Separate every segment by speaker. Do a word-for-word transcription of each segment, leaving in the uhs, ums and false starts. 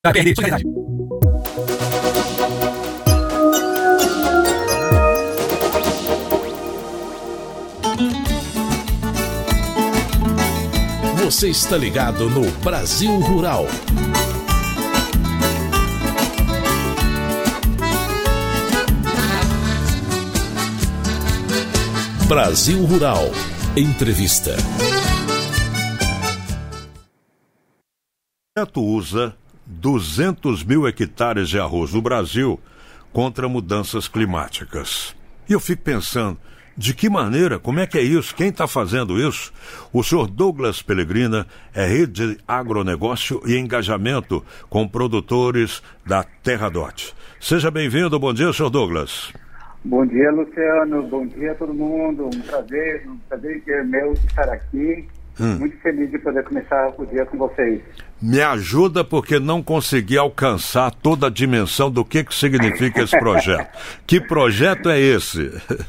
Speaker 1: Você está ligado no Brasil Rural. Brasil Rural. Entrevista.
Speaker 2: O projeto usa duzentos mil hectares de arroz no Brasil contra mudanças climáticas. E eu fico pensando, de que maneira, como é que é isso? Quem está fazendo isso? O senhor Douglas Pellegrina é rede de agronegócio e engajamento com produtores da Terradot. Seja bem-vindo, bom dia, senhor Douglas.
Speaker 3: Bom dia, Luciano, bom dia a todo mundo, um prazer, um prazer meu estar aqui, hum. muito feliz de poder começar o dia com vocês.
Speaker 2: Me ajuda porque não consegui alcançar toda a dimensão do que, que significa esse projeto. Que projeto é esse?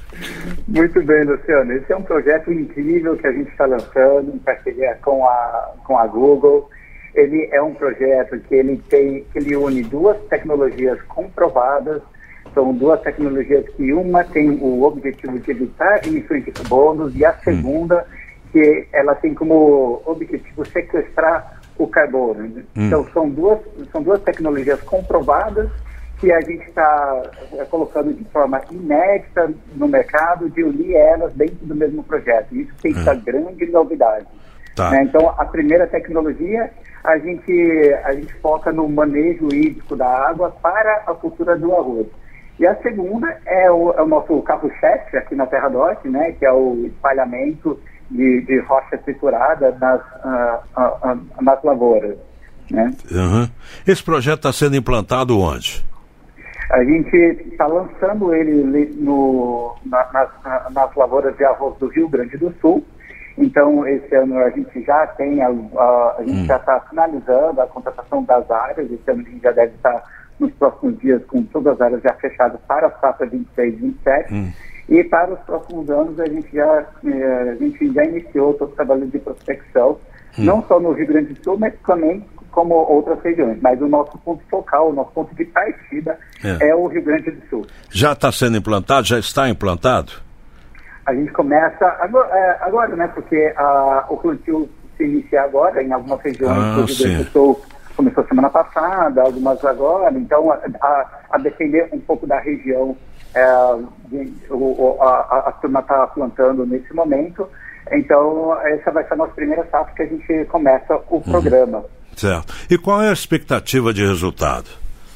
Speaker 3: Muito bem, Luciano, esse é um projeto incrível que a gente está lançando em parceria com a, com a Google. Ele é um projeto que ele, tem, que ele une duas tecnologias comprovadas. São duas tecnologias que uma tem o objetivo de evitar emissões de carbono e a segunda hum. que ela tem como objetivo sequestrar o carbono. Hum. Então são duas, são duas tecnologias comprovadas que a gente está é, colocando de forma inédita no mercado de unir elas dentro do mesmo projeto. Isso tem essa hum. grande novidade. Tá. Né? Então a primeira tecnologia a gente, a gente foca no manejo hídrico da água para a cultura do arroz. E a segunda é o, é o nosso carro-chefe aqui na Terradot, né, que é o espalhamento de, de rocha triturada nas, uh, uh, uh, nas lavouras. Né?
Speaker 2: Uhum. Esse projeto está sendo implantado onde?
Speaker 3: A gente está lançando ele no, na, nas, nas lavouras de arroz do Rio Grande do Sul. Então, esse ano a gente já tem, a, a, a gente hum. já está finalizando a contratação das áreas. Esse ano a gente já deve estar nos próximos dias com todas as áreas já fechadas para a safra vinte e seis e vinte e sete. Hum. E para os próximos anos a gente já, eh, a gente já iniciou todo o trabalho de prospecção, hum. não só no Rio Grande do Sul, mas também como outras regiões. Mas o nosso ponto focal, o nosso ponto de partida é, é o Rio Grande do Sul.
Speaker 2: Já está sendo implantado? Já está implantado?
Speaker 3: A gente começa agora, agora né, porque a, o plantio se inicia agora em algumas regiões
Speaker 2: ah,
Speaker 3: do Rio Grande do Sul. Começou semana passada, algumas agora, então a, a, a depender um pouco da região, é, de, o, a, a turma está plantando nesse momento, então essa vai ser a nossa primeira safra que a gente começa o programa.
Speaker 2: Uhum. Certo. E qual é a expectativa de resultado?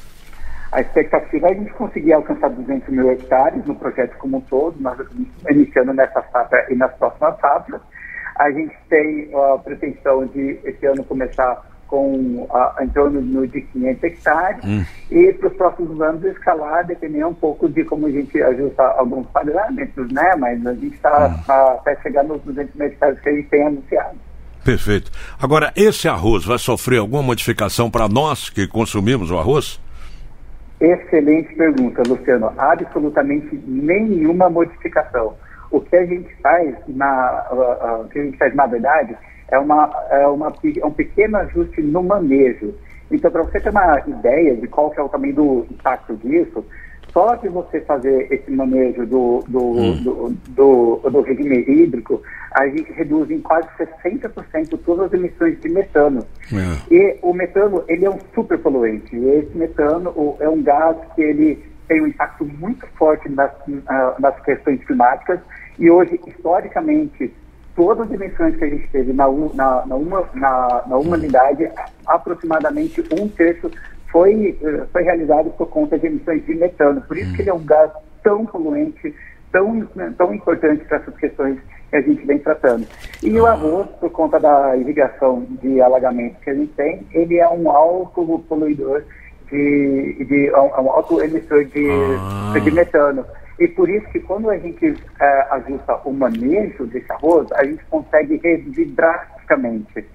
Speaker 3: A expectativa é a gente conseguir alcançar duzentos mil hectares no projeto como um todo, nós iniciando nessa safra e nas próximas safras. A gente tem a pretensão de esse ano começar com a, em torno de quinhentos hectares hum. e para os próximos anos escalar, dependendo um pouco de como a gente ajusta alguns parâmetros, né? Mas a gente está hum. até chegar nos duzentos mil hectares que a gente tem anunciado.
Speaker 2: Perfeito. Agora, esse arroz vai sofrer alguma modificação para nós que consumimos o arroz?
Speaker 3: Excelente pergunta, Luciano. Absolutamente nenhuma modificação. O que a gente faz, na, uh, uh, o que a gente faz na verdade, é, uma, é, uma, é um pequeno ajuste no manejo. Então, para você ter uma ideia de qual que é o tamanho do impacto disso, só de você fazer esse manejo do, do, hum. do, do, do regime hídrico, a gente reduz em quase sessenta por cento todas as emissões de metano. É. E o metano, ele é um super poluente. E esse metano o, é um gás que ele tem um impacto muito forte nas, uh, nas questões climáticas. E hoje, historicamente, todas as emissões que a gente teve na, na, na, uma, na, na humanidade, aproximadamente um terço foi, foi realizado por conta de emissões de metano. Por isso que ele é um gás tão poluente, tão, tão importante para essas questões que a gente vem tratando. E o arroz, por conta da irrigação de alagamento que a gente tem, ele é um alto poluidor, de, de, um, um alto emissor de, ah. de metano. E por isso que quando a gente uh, ajusta o manejo desse arroz, a gente consegue reduzir drasticamente